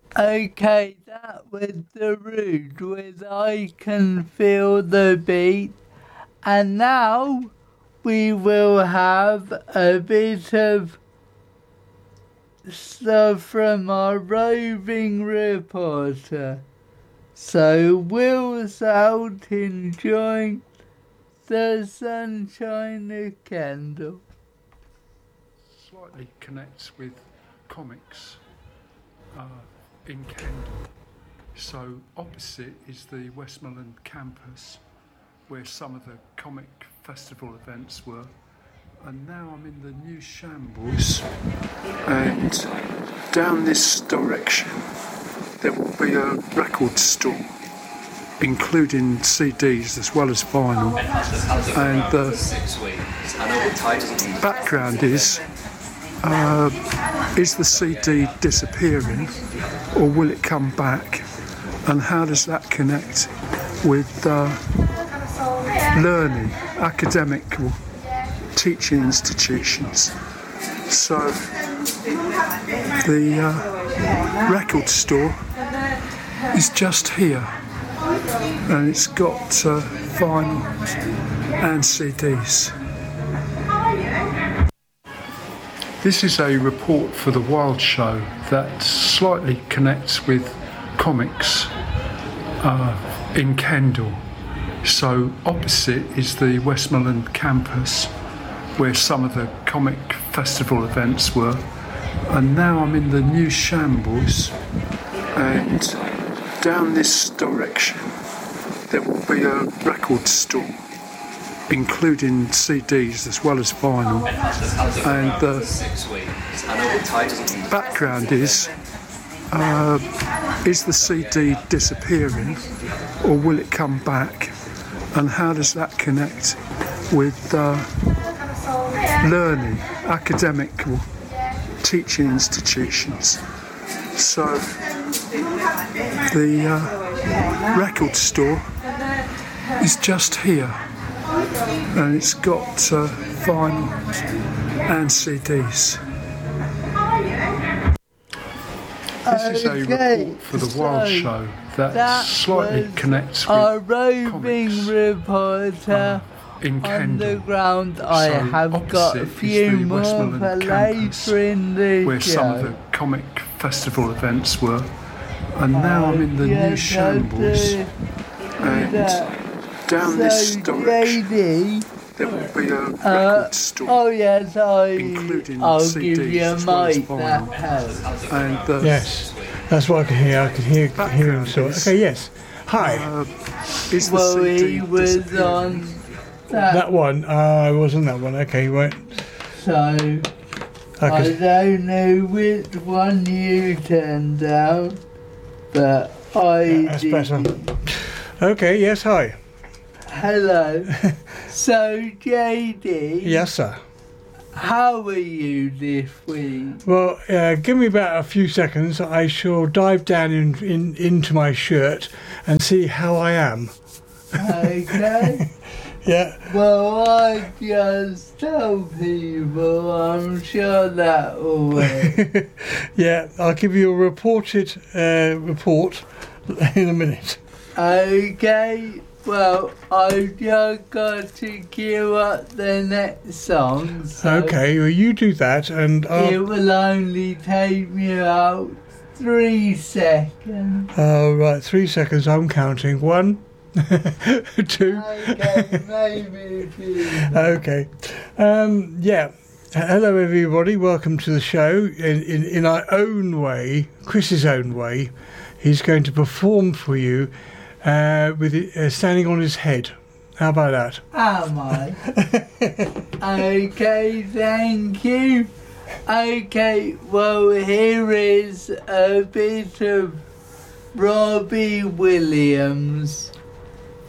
Okay, that was The Root with I Can Feel the Beat. And now we will have a bit of stuff from our roving reporter. So Will's out enjoying the sunshine of Kendal. Slightly connects with comics in Kendal. So opposite is the Westmoreland campus where some of the comic festival events were. And now I'm in the new shambles, and down this direction there will be a record store including CDs as well as vinyl, and the background is the CD disappearing or will it come back, and how does that connect with learning, academic or teaching institutions. So the record store is just here, and it's got vinyl and CDs. This is a report for the Wild Show that slightly connects with comics in Kendal. So opposite is the Westmoreland campus where some of the comic festival events were. And now I'm in the new shambles, and down this direction there will be a record store including CDs as well as vinyl, and the background is the CD disappearing or will it come back, and how does that connect with learning, academic or teaching institutions. So the record store is just here, and it's got vinyl and CDs. This is a report for the Wild Show that slightly connects with our roving comics reporter in Kendal. on the ground. I have got a few more for later in the where show. some of the comic festival events were. And now I'm in the new shambles, and down this direction there will be a record store. Oh yes, including I'll CDs give you a as well as mic, that helps. And yes, that's what I can hear. I can hear him. So okay, yes. Hi. Is the Well, CD he was disappearing? on That one. I was on that one. Okay, right. So I don't know which one you turned down, but That's did. better. Okay, yes, hi. Hello. So JD, Yes, sir. how are you this week? Well, give me about a few seconds. I shall dive down into my shirt and see how I am. Okay. Yeah. Well, I just tell people, I'm sure that will work. Yeah, I'll give you a report in a minute. Okay. Well, I've just got to queue up the next song. So Okay, well, you do that, and it will only take me about 3 seconds. right, 3 seconds. I'm counting. 1, 2. Okay, maybe 2. Okay. Yeah. Hello, everybody. Welcome to the show. In our own way, Chris's own way, he's going to perform for you with standing on his head. How about that? Am I? Okay, thank you. Okay, well, here is a bit of Robbie Williams.